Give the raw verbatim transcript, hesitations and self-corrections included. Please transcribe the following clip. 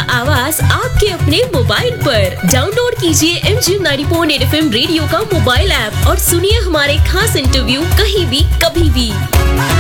आवाज आपके अपने मोबाइल पर। डाउनलोड कीजिए M G ninety point at F M radio का मोबाइल ऐप और सुनिए हमारे खास इंटरव्यू कहीं भी कभी भी।